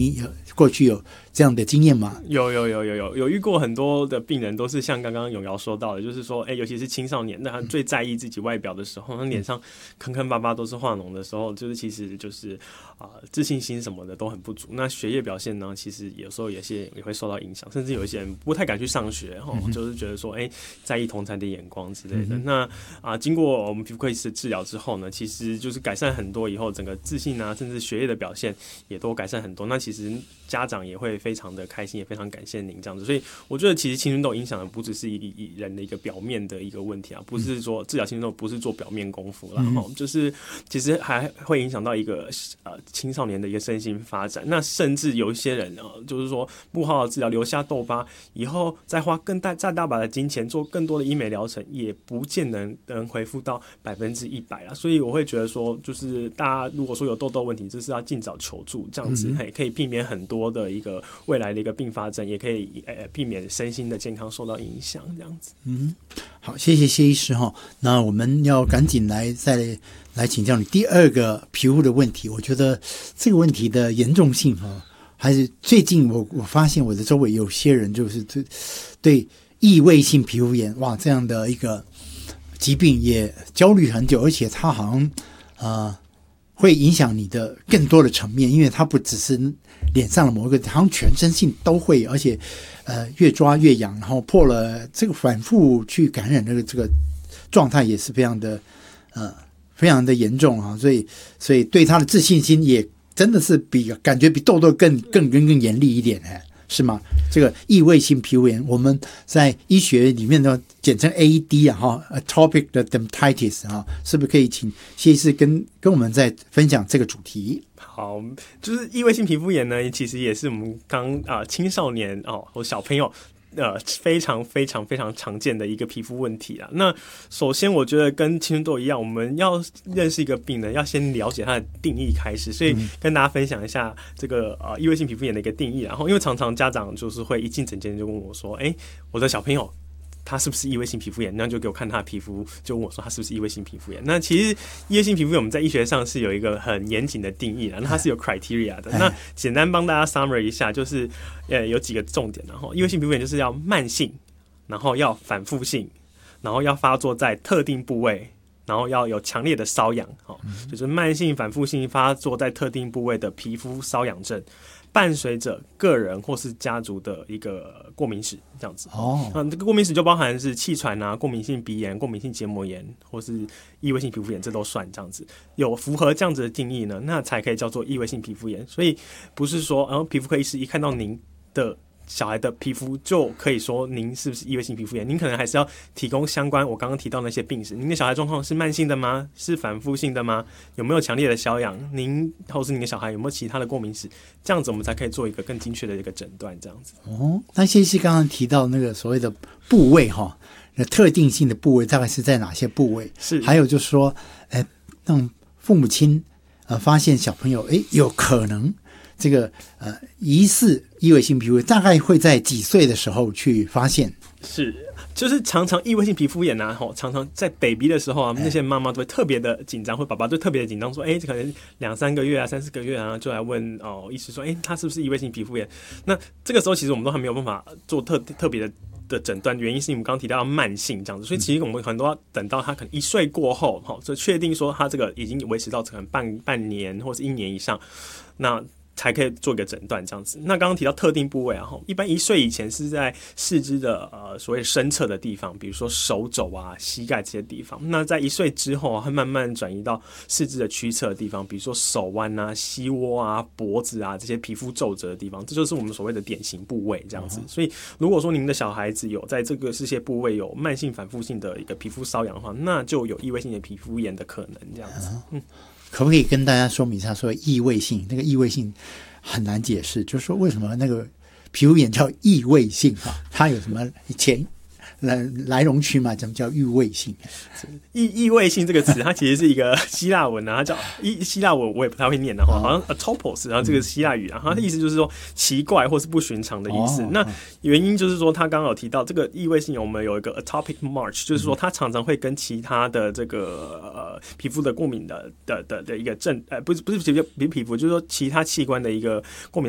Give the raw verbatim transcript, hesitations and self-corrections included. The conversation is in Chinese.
你有过去有这样的经验吗？ 有有有有有有遇过很多的病人，都是像刚刚永尧说到的，就是说，哎、欸，尤其是青少年，那他最在意自己外表的时候，他脸上坑坑巴巴都是化脓的时候，就是其实就是啊、呃，自信心什么的都很不足。那学业表现呢，其实有时候有些也会受到影响，甚至有一些人不太敢去上学，哈、嗯，就是觉得说，哎、欸，在意同侪的眼光之类的。嗯、那啊、呃，经过我们皮肤科医师的治疗之后呢，其实就是改善很多以后，整个自信啊，甚至学业的表现也都改善很多。那其实家长也会非常的开心，也非常感谢您这样子。所以我觉得其实青春痘影响的不只是一人的一个表面的一个问题啊，不是说治疗青春痘不是做表面功夫啦，然后、嗯、就是其实还会影响到一个呃青少年的一个身心发展。那甚至有一些人啊，就是说不好好治疗留下痘疤，以后再花更大再大把的金钱做更多的医美疗程，也不见能能恢复到百分之一百啦。所以我会觉得说，就是大家如果说有痘痘问题，就是要尽早求助，这样子、嗯、可以避免很多的一个未来的一个并发症，也可以呃避免身心的健康受到影响，这样子。 嗯，好，谢谢谢医师哈。那我们要赶紧来再来请教你第二个皮肤的问题。我觉得这个问题的严重性哈，还是最近我我发现我的周围有些人就是对对异位性皮肤炎哇这样的一个疾病也焦虑很久，而且它好像呃会影响你的更多的层面，因为它不只是脸上的某一个，好像全身性都会，而且呃越抓越痒，然后破了这个反复去感染这个这个状态也是非常的呃非常的严重啊，所以所以对他的自信心也真的是比感觉比痘痘更更更更严厉一点哎。是吗？这个异位性皮肤炎，我们在医学里面呢简称 A E D 啊，哈 ，Atopic Dermatitis 啊，是不是可以请谢医师跟跟我们再分享这个主题？ 好，就是异位性皮肤炎呢，其实也是我们刚啊、呃、青少年哦或小朋友。呃，非常非常非常常见的一个皮肤问题啊。那首先，我觉得跟青春痘一样，我们要认识一个病人，要先了解它的定义开始。所以跟大家分享一下这个呃异位性皮肤炎的一个定义。然后，因为常常家长就是会一进诊间就问我说：“哎，我的小朋友。”他是不是异位性皮肤炎？那就给我看他的皮肤，就问我说他是不是异位性皮肤炎。那其实异位性皮肤炎我们在医学上是有一个很严谨的定义的，那它是有 criteria 的。那简单帮大家 summary 一下，就是呃有几个重点。然后异位性皮肤炎就是要慢性，然后要反复性，然后要发作在特定部位，然后要有强烈的瘙痒，就是慢性反复性发作在特定部位的皮肤瘙痒症。伴随着个人或是家族的一个过敏史，这样子哦。嗯，这个过敏史就包含是气喘啊、过敏性鼻炎、过敏性结膜炎，或是异位性皮肤炎，这都算这样子。有符合这样子的定义呢，那才可以叫做异位性皮肤炎。所以不是说，然后皮肤科医师一看到您的小孩的皮肤就可以说您是不是异位性皮肤炎，您可能还是要提供相关我刚刚提到那些病史。您的小孩状况是慢性的吗？是反复性的吗？有没有强烈的瘙痒？您或是您的小孩有没有其他的过敏史？这样子我们才可以做一个更精确的一个诊断。这样子哦。那谢谢刚刚提到那个所谓的部位哈，特定性的部位大概是在哪些部位？ 是还有就是说，呃，让父母亲呃发现小朋友哎有可能。这个呃疑似异位性皮肤大概会在几岁的时候去发现？ 是，就是常常异位性皮肤炎啊，常常在 baby 的时候啊，那些妈妈都会特别的紧张，或爸爸都特别的紧张，说，哎，可能两三个月啊，三四个月啊，就来问哦，医师说，哎，他是不是异位性皮肤炎？那这个时候其实我们都还没有办法做特特别的。的诊断原因是你们刚刚提到慢性这样子，所以其实我们很多要等到他可能一岁过后，哈，就确定说他这个已经维持到可能半半年或是一年以上，那才可以做一个诊断这样子。那刚刚提到特定部位啊，一般一岁以前是在四肢的呃所谓深侧的地方，比如说手肘啊、膝盖这些地方。那在一岁之后啊，会慢慢转移到四肢的屈侧的地方，比如说手腕啊、膝窝啊、脖子啊这些皮肤皱褶的地方，这就是我们所谓的典型部位这样子。所以如果说您的小孩子有在这个这些部位有慢性反复性的一个皮肤瘙痒的话，那就有异位性的皮肤炎的可能这样子。嗯。 可不可以跟大家说明一下，说异位性那个异位性很难解释，就是说为什么那个皮肤炎叫异位性啊？它有什么前来来龙去脉？怎么叫异位性？ 异异位性这个词，它其实是一个希腊文啊，它叫希希腊文，我也不太会念的话，好像 atopos， 然后这个希腊语啊，它的意思就是说奇怪或是不寻常的意思。哦、那原因就是说，他刚刚有提到这个异位性，我们有一个 atopic march， 就是说它常常会跟其他的这个呃皮肤的过敏的的的的一个症，呃，不是不是皮皮皮肤，就是说其他器官的一个过敏。